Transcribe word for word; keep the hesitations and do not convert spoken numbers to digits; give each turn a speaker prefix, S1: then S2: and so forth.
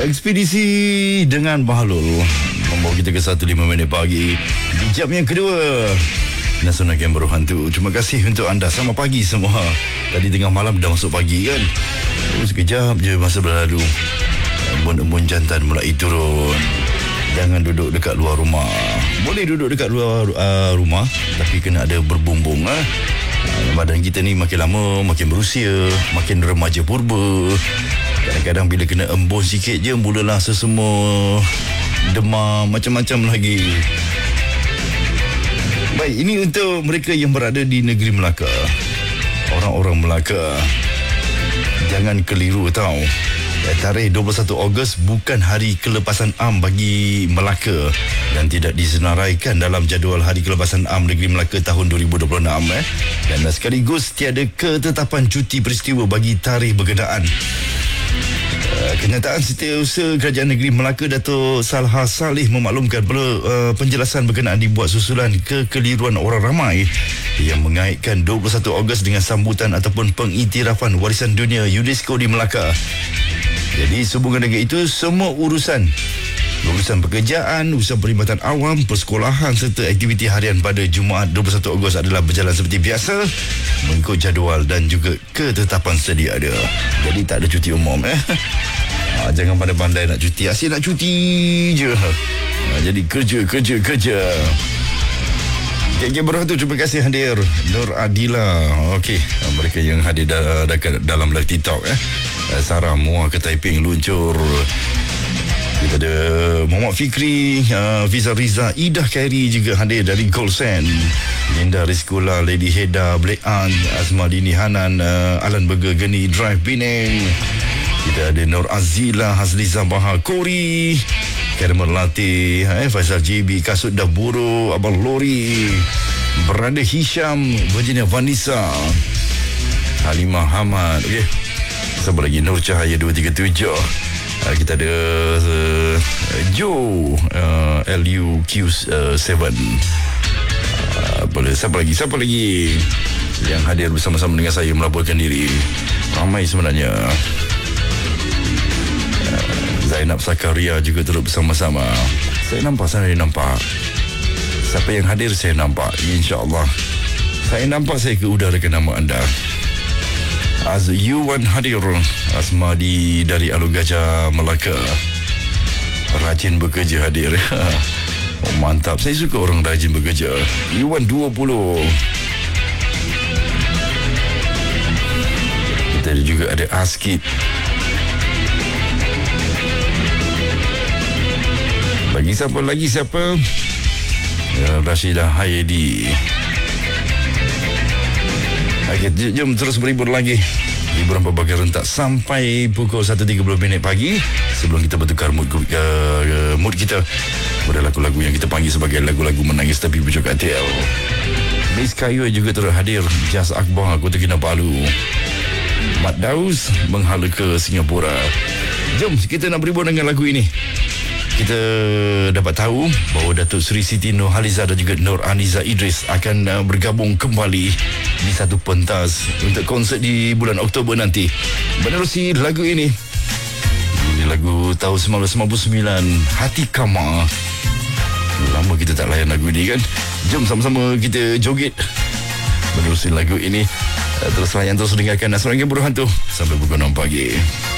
S1: Ekspedisi dengan Bahlul membawa kita ke satu lima minit pagi di jam yang kedua Nasional Game Baru Hantu. Terima kasih untuk anda. Selamat pagi semua. Tadi tengah malam dah masuk pagi kan. Oh, sekejap je masa berlalu. Embun-embun jantan mulai turun. Jangan duduk dekat luar rumah. Boleh duduk dekat luar uh, rumah, tapi kena ada berbumbung. Ha? Badan kita ni makin lama makin berusia, makin remaja purba. Kadang-kadang bila kena embun sikit je, mulalah sesemua, demam, macam-macam lagi. Baik, ini untuk mereka yang berada di negeri Melaka. Orang-orang Melaka, jangan keliru tau. Tarikh dua puluh satu Ogos bukan hari kelepasan am bagi Melaka dan tidak disenaraikan dalam jadual hari kelepasan am negeri Melaka tahun dua ribu dua puluh enam eh. Dan sekaligus tiada ketetapan cuti peristiwa bagi tarikh berkenaan. Uh, kenyataan Setiausaha Kerajaan Negeri Melaka Dato' Salha Salih memaklumkan perlu uh, penjelasan berkenaan dibuat susulan kekeliruan orang ramai yang mengaitkan dua puluh satu Ogos dengan sambutan ataupun pengiktirafan warisan dunia UNESCO di Melaka. Jadi sehubungan dengan itu, semua urusan urusan pekerjaan, urusan perkhidmatan awam, persekolahan serta aktiviti harian pada Jumaat dua puluh satu Ogos adalah berjalan seperti biasa mengikut jadual dan juga ketetapan sedia ada. Jadi tak ada cuti umum eh. Ha, jangan pandai-pandai nak cuti, asyik nak cuti je. Ha, jadi kerja, kerja, kerja. G G Berhatu, terima kasih hadir. Nur Adila, okey, mereka yang hadir da- da- dalam live TikTok eh. Sarah Muar ke Taiping luncur. Kita ada Muhammad Fikri, uh, Fiza Riza, Ida Khairi juga hadir dari Golsen. Linda Rizkula, Lady Heda, Blake An, Azma Dini Hanan, uh, Alan Burger Geni Drive Penang. Kita ada Nur Azila, Hazliza Bahar Kori, Karimur Latih, eh, Faisal J B, Kasut Dah Buru, Abang Lori, Berada Hisham, Virginia Vanessa, Halimah Hamad. Okey, siapa lagi? Nur Cahaya dua tiga tujuh. Uh, kita ada uh, Joe uh, L U Q tujuh. Uh, boleh, siapa lagi? Siapa lagi yang hadir bersama-sama dengan saya melaporkan diri? Ramai sebenarnya. uh, Zainab Sakaria juga turut bersama-sama. Saya nampak, saya nampak. Siapa yang hadir saya nampak. InsyaAllah saya nampak, saya ke udarakan nama anda. Az Yuwan hadir. Asmadi dari Alur Gajah Melaka, rajin bekerja hadir. Oh, mantap, saya suka orang rajin bekerja. Yuwan dua puluh. Kita juga ada Askit. Lagi siapa? Lagi siapa? Rashidah Hayedi. Okay, jom terus berhibur lagi. Hiburan berbagai rentak sampai pukul satu tiga puluh minit pagi. Sebelum kita bertukar mood, uh, mood kita pada lagu-lagu yang kita panggil sebagai lagu-lagu menangis tapi pucuk hati. Miss Kayu juga terus hadir. Jas Akbar, Kota Kinabalu. Mat Daus menghala ke Singapura. Jom kita nak berhibur dengan lagu ini. Kita dapat tahu bahawa Datuk Seri Siti Nurhaliza dan juga Nur Aniza Idris akan uh, bergabung kembali di satu pentas untuk konsert di bulan Oktober nanti. Menerusi lagu ini, ini lagu tahun sembilan belas sembilan puluh sembilan, Hati Kama. Lama kita tak layan lagu ini kan. Jom sama-sama kita joget menerusi lagu ini. uh, Terus layan, terus dengarkan Nasional Game Baru Hantu sampai pukul enam pagi.